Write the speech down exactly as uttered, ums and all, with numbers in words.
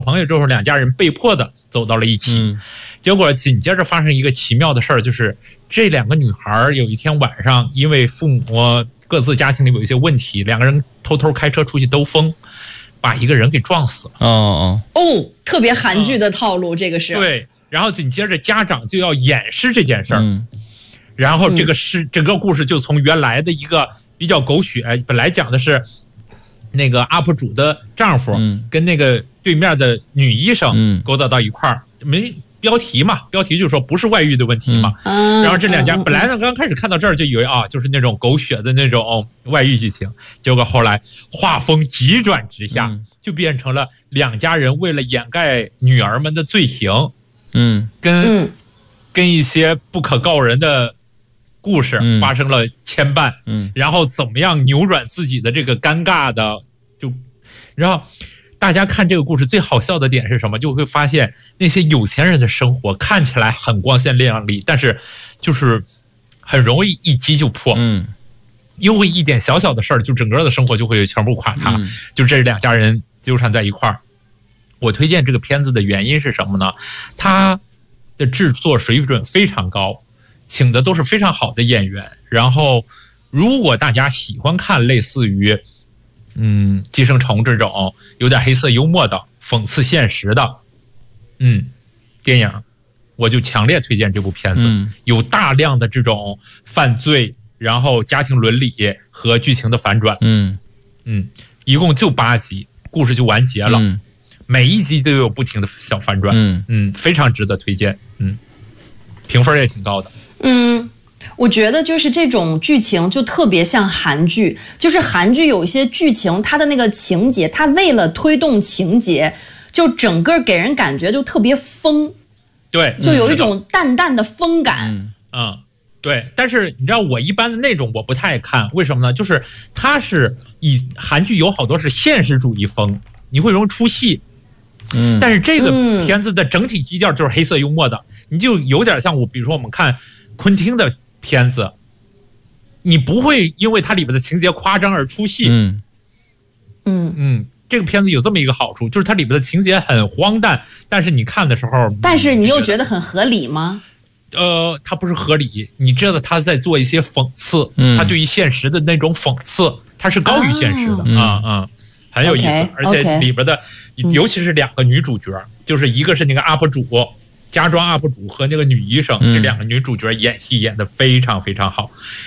朋友之后，两家人被迫的走到了一起。嗯、结果紧接着发生一个奇妙的事儿，就是这两个女孩有一天晚上，因为父母各自家庭里有一些问题，两个人偷偷开车出去兜风，把一个人给撞死了。 哦哦哦，特别韩剧的套路，嗯、这个是对。然后紧接着家长就要掩饰这件事儿， 嗯、 然后这个是、嗯、整个故事就从原来的一个比较狗血，本来讲的是那个 U P 主的丈夫跟那个对面的女医生勾搭到一块儿，没标题嘛，标题就是说不是外遇的问题嘛。 嗯、 然后这两家本来呢刚开始看到这儿就以为啊就是那种狗血的那种外遇剧情，结果后来画风急转直下， 嗯、 就变成了两家人为了掩盖女儿们的罪行。 嗯， 跟跟一些不可告人的故事发生了牵绊， 嗯， 然后怎么样扭转自己的这个尴尬的，就，然后大家看这个故事最好笑的点是什么？就会发现那些有钱人的生活看起来很光鲜亮丽，但是就是很容易一击就破， 嗯， 因为一点小小的事儿，就整个的生活就会全部垮塌， 嗯、 就这两家人纠缠在一块儿。我推荐这个片子的原因是什么呢？它的制作水准非常高，请的都是非常好的演员。然后，如果大家喜欢看类似于嗯《寄生虫》这种有点黑色幽默的、讽刺现实的嗯电影，我就强烈推荐这部片子。 嗯、 有大量的这种犯罪，然后家庭伦理和剧情的反转。 嗯嗯，一共就八集，故事就完结了。 嗯， 每一集都有不停的小反转， 嗯嗯，非常值得推荐，嗯，评分也挺高的。 嗯，我觉得就是这种剧情就特别像韩剧，就是韩剧有一些剧情，它的那个情节，它为了推动情节，就整个给人感觉就特别疯， 对， 就有一种淡淡的疯感。 嗯，嗯对。但是你知道我一般的那种我不太爱看，为什么呢？就是它是以韩剧有好多是现实主义风，你会容易出戏。 嗯， 但是这个片子的整体基调就是黑色幽默的，嗯、你就有点像我，比如说我们看昆汀的片子，你不会因为它里边的情节夸张而出戏。 嗯嗯嗯，这个片子有这么一个好处，就是它里边的情节很荒诞，但是你看的时候， 但是你又觉得很合理吗？ 呃，它不是合理，你知道他在做一些讽刺， 嗯、 他对于现实的那种讽刺，它是高于现实的啊啊。嗯很有意思， okay, 而且里边的， okay, 尤其是两个女主角，嗯、就是一个是那个 U P 主，家装 U P 主和那个女医生， 嗯、 这两个女主角演戏演得非常非常好。